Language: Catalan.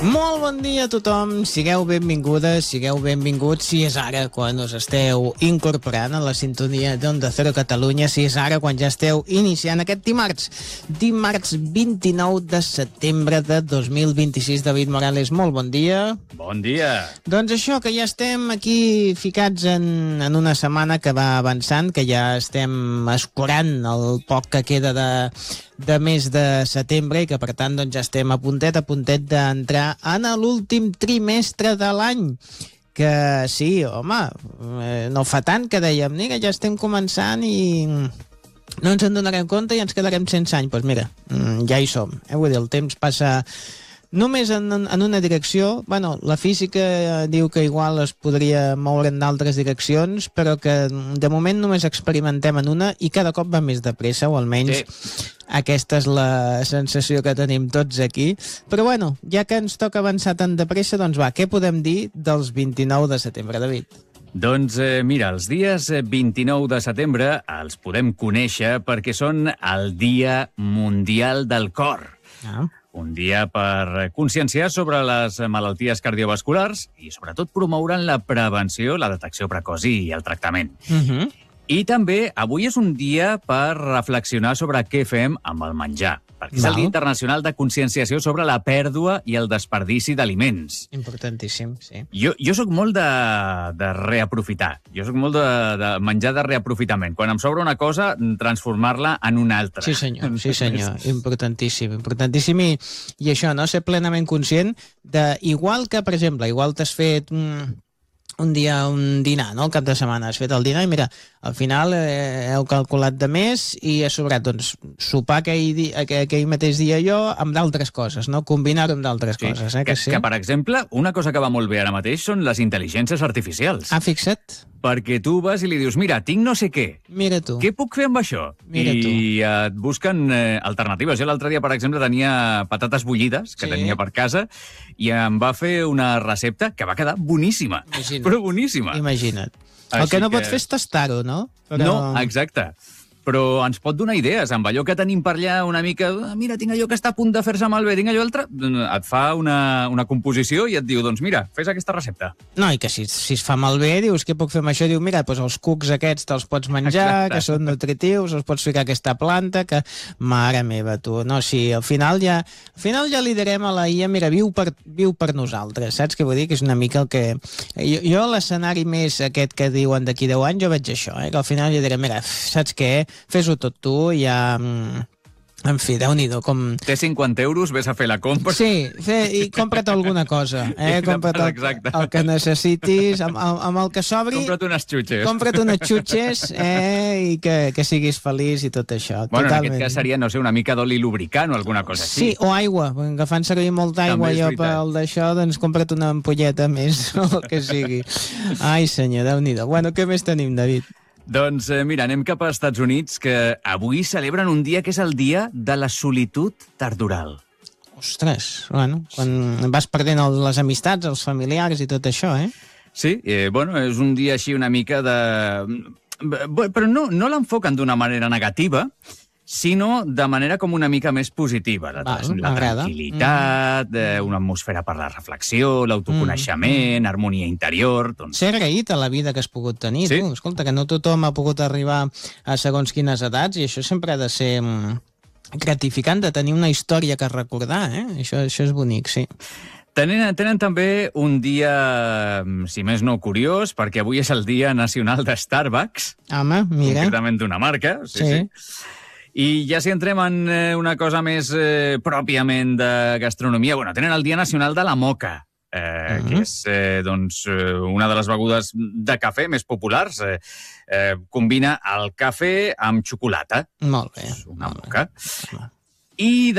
Molt bon dia a tothom, sigueu benvingudes, sigueu benvinguts, si és ara quan us esteu incorporant a la sintonia d'Onda Cero Catalunya, si és ara quan ja esteu iniciant aquest dimarts 29 de setembre de 2026. David Morales, molt bon dia. Bon dia. Doncs això, que ja estem aquí ficats en una setmana que va avançant, que ja estem escurant el poc que queda de mes de setembre i que per tant doncs, ja estem a puntet d'entrar en l'últim trimestre de l'any, que sí, home, no fa tant que dèiem, mira, ja estem començant i no ens en donarem compte i ens quedarem sense any. Doncs mira, ja hi som, vull dir, el temps passa només en una direcció. Bueno, la física diu que igual es podria moure en d'altres direccions, però que de moment només experimentem en una i cada cop va més de pressa, o almenys aquesta és la sensació que tenim tots aquí. Però bueno, ja que ens toca avançar tan de pressa, doncs va, què podem dir dels 29 de setembre, David? Doncs mira, els dies 29 de setembre els podem conèixer perquè són el Dia Mundial del Cor. Un dia per conscienciar sobre les malalties cardiovasculars i sobretot promoure'n la prevenció, la detecció precoç i el tractament. I també avui és un dia per reflexionar sobre què fem amb el menjar, perquè és el Dia Internacional de Conscienciació sobre la pèrdua i el desperdici d'aliments. Importantíssim, sí. Jo sóc molt de reaprofitar. Jo sóc molt de menjar de reaprofitament. Quan em sobra una cosa, transformar-la en una altra. Sí, senyor. Importantíssim, importantíssim. I això, no? Ser plenament conscient de... Igual que, per exemple, igual t'has fet un dinar, no? El cap de setmana has fet el dinar i mira, al final heu calculat de més i ha sobrat, doncs, sopar aquell mateix dia jo amb d'altres coses, no? Combinar-ho amb d'altres coses, que sí? Que, per exemple, una cosa que va molt bé ara mateix són les intel·ligències artificials. Fixa't. Perquè tu vas i li dius, mira, tinc no sé què. Mira tu. Què puc fer amb això? I et busquen alternatives. Jo l'altre dia, per exemple, tenia patates bullides, que tenia per casa, i em va fer una recepta que va quedar boníssima. Però boníssima. Imagina't. El que no pots fer és tastar-ho, no? No, exacte. Però ens pot donar idees, amb allò que tenim per allà una mica... Mira, tinc allò que està a punt de fer-se malbé, tinc allò altre... Et fa una composició i et diu, doncs mira, fes aquesta recepta. No, i que si es fa malbé, dius, què puc fer amb això? Diu, mira, doncs els cucs aquests te'ls pots menjar, que són nutritius, els pots ficar aquesta planta, que... Mare meva, tu... No, sí, al final ja li direm a la IA, mira, viu per nosaltres, saps què vull dir? Que és una mica el que... Jo l'escenari més aquest que diuen d'aquí 10 anys, jo veig això, que al final ja diré, mira, saps què? Fes-ho tot tu i ja... En fi, Déu-n'hi-do, com... Té 50 euros, ves a fer la compra. Sí, i compra't alguna cosa. Compra't el que necessitis, amb el que sobri... Compra't unes xutxes. Compra't unes xutxes i que siguis feliç i tot això. Bueno, totalment. En aquest cas seria, no sé, una mica d'oli lubricant o alguna cosa així. Sí, o aigua. Que fan servir molta aigua jo pel d'això, doncs compra't una ampolleta més, o el que sigui. Ai, senyor, Déu-n'hi-do. Bueno, què més tenim, David? Doncs mira, anem cap als Estats Units, que avui celebren un dia que és el dia de la solitud tardoral. Ostres, bueno, quan vas perdent les amistats, els familiars i tot això, Sí, bueno, és un dia així una mica de... Però no l'enfoquen d'una manera negativa, sinó de manera com una mica més positiva. La tranquil·litat, una atmosfera per la reflexió, l'autoconeixement, harmonia interior... Ser agraït a la vida que has pogut tenir, tu. Escolta, que no tothom ha pogut arribar a segons quines edats i això sempre ha de ser gratificant, de tenir una història que recordar, Això és bonic, sí. Tenen també un dia, si més no, curiós, perquè avui és el Dia Nacional de Starbucks. Home, mira. Concretament d'una marca, sí. I ja si entrem en una cosa més pròpiament de gastronomia, bueno, tenen el Dia Nacional de la Moca, que és una de les begudes de cafè més populars. Combina el cafè amb xocolata. Molt bé. Una moca. I